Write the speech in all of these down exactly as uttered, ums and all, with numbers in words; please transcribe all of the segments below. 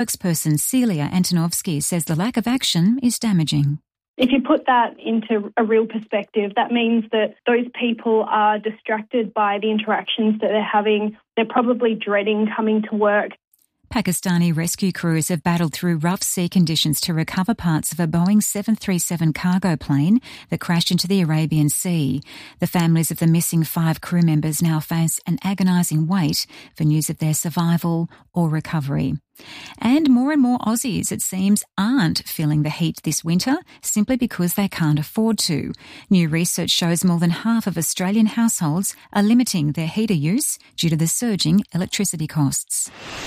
Spokesperson Celia Antonovsky says the lack of action is damaging. If you put that into a real perspective, that means that those people are distracted by the interactions that they're having. They're probably dreading coming to work. Pakistani rescue crews have battled through rough sea conditions to recover parts of a Boeing seven thirty-seven cargo plane that crashed into the Arabian Sea. The families of the missing five crew members now face an agonising wait for news of their survival or recovery. And more and more Aussies, it seems, aren't feeling the heat this winter simply because they can't afford to. New research shows more than half of Australian households are limiting their heater use due to the surging electricity costs.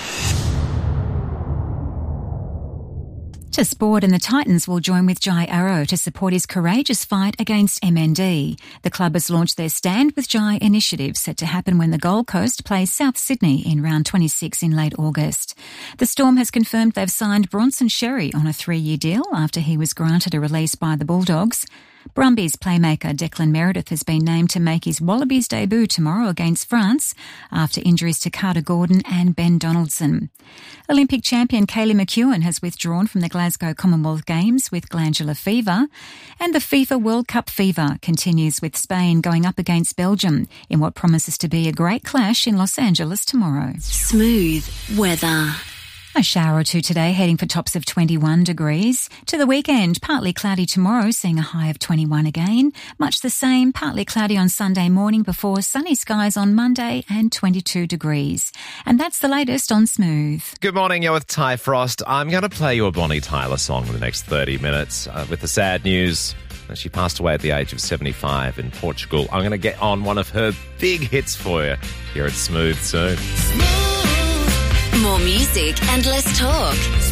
To sport, and the Titans will join with Jai Arrow to support his courageous fight against M N D. The club has launched their Stand with Jai initiative, set to happen when the Gold Coast plays South Sydney in round twenty-six in late August. The Storm has confirmed they've signed Bronson Xerri on a three-year deal after he was granted a release by the Bulldogs. Brumbies playmaker Declan Meredith has been named to make his Wallabies debut tomorrow against France after injuries to Carter Gordon and Ben Donaldson. Olympic champion Kaylee McEwen has withdrawn from the Glasgow Commonwealth Games with glandular fever. And the FIFA World Cup fever continues, with Spain going up against Belgium in what promises to be a great clash in Los Angeles tomorrow. Smooth weather. A shower or two today, heading for tops of twenty-one degrees. To the weekend, partly cloudy tomorrow, seeing a high of twenty-one again. Much the same, partly cloudy on Sunday morning before sunny skies on Monday and twenty-two degrees. And that's the latest on Smooth. Good morning, you're with Ty Frost. I'm going to play you a Bonnie Tyler song for the next thirty minutes uh, with the sad news that she passed away at the age of seventy-five in Portugal. I'm going to get on one of her big hits for you here at Smooth soon. More music and less talk.